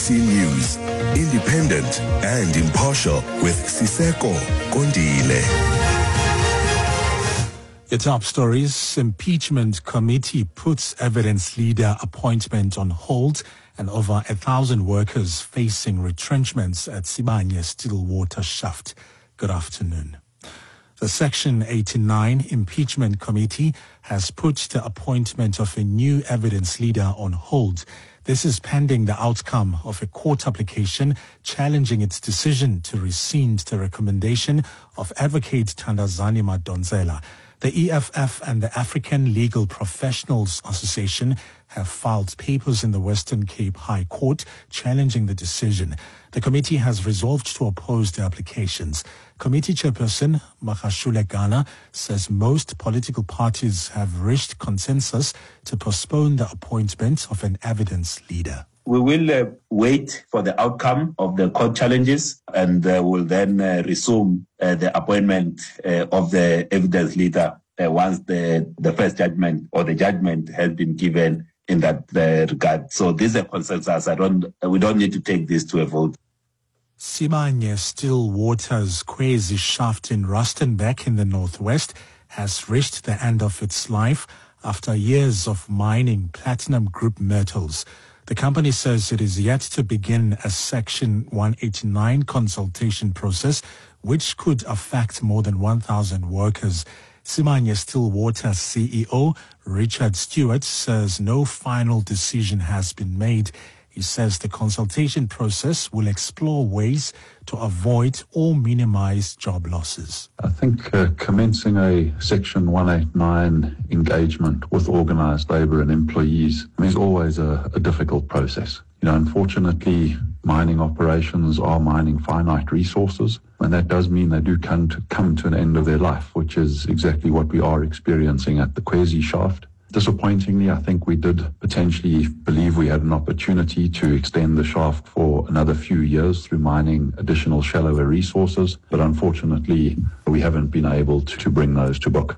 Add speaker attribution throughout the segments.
Speaker 1: SABC News, independent and impartial with Siseko Kondile.
Speaker 2: Your top stories: impeachment committee puts evidence leader appointment on hold, and over 1,000 workers facing retrenchments at Sibanye Stillwater shaft. Good afternoon. The Section 89 impeachment committee has put the appointment of a new evidence leader on hold. This is pending the outcome of a court application challenging its decision to rescind the recommendation of Advocate Thandazani Madonsela. The EFF and the African Legal Professionals Association have filed papers in the Western Cape High Court challenging the decision. The committee has resolved to oppose the applications. Committee chairperson Makashule Ghana says most political parties have reached consensus to postpone the appointment of an evidence leader.
Speaker 3: We will wait for the outcome of the court challenges, and will then resume the appointment of the evidence leader once the first judgment or the judgment has been given in that regard. So this is a consensus. We don't need to take this to a vote.
Speaker 2: Sibanye Stillwater's Kwezi shaft in Rustenburg in the northwest has reached the end of its life after years of mining platinum group metals. The company says it is yet to begin a Section 189 consultation process, which could affect more than 1,000 workers. Sibanye Stillwater CEO Richard Stewart says no final decision has been made. He says the consultation process will explore ways to avoid or minimize job losses.
Speaker 4: I think commencing a Section 189 engagement with organised labour and employees is always a difficult process. Unfortunately, mining operations are mining finite resources, and that does mean they do come to an end of their life, which is exactly what we are experiencing at the Kwezi shaft. Disappointingly, I think we did potentially believe we had an opportunity to extend the shaft for another few years through mining additional shallower resources, but unfortunately, we haven't been able to bring those to book.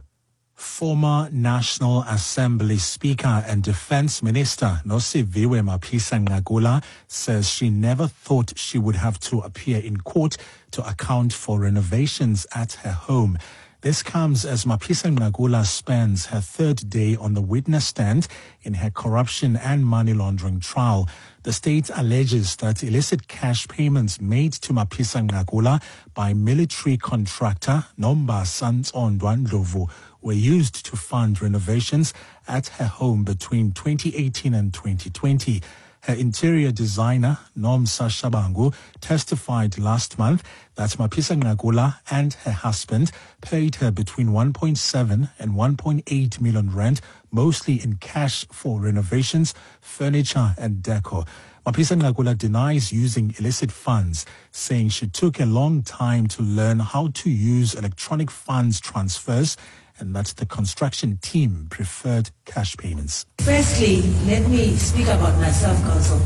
Speaker 2: Former National Assembly Speaker and Defense Minister Nosiviwe Mapisa-Nqakula says she never thought she would have to appear in court to account for renovations at her home. This comes as Mapisa-Nqakula spends her third day on the witness stand in her corruption and money laundering trial. The state alleges that illicit cash payments made to Mapisa-Nqakula by military contractor Nombasa Ntsondwa Ndlovu were used to fund renovations at her home between 2018 and 2020. Her interior designer, Nomsa Shabangu, testified last month that Mapisa-Nqakula and her husband paid her between 1.7 and 1.8 million rand, mostly in cash for renovations, furniture and decor. Mapisa-Nqakula denies using illicit funds, saying she took a long time to learn how to use electronic funds transfers and that the construction team preferred cash payments.
Speaker 5: Firstly, let me speak about myself, Council.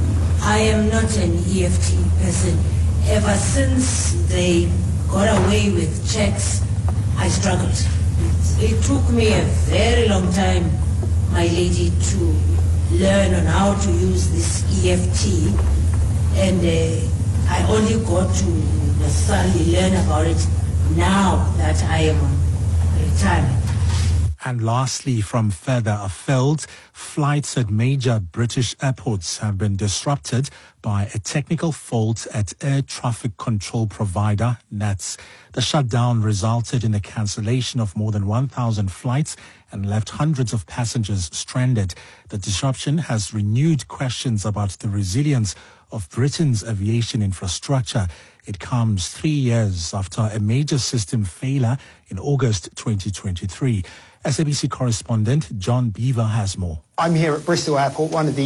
Speaker 5: I am not an EFT person. Ever since they got away with checks, I struggled. It took me a very long time, my lady, to learn on how to use this EFT, and I only got to necessarily learn about it now that I am on retirement.
Speaker 2: And lastly, from further afield, flights at major British airports have been disrupted by a technical fault at air traffic control provider NATS. The shutdown resulted in the cancellation of more than 1,000 flights and left hundreds of passengers stranded. The disruption has renewed questions about the resilience of Britain's aviation infrastructure. It comes 3 years after a major system failure in August 2023. SABC correspondent John Beaver has more.
Speaker 6: I'm here at Bristol Airport, one of the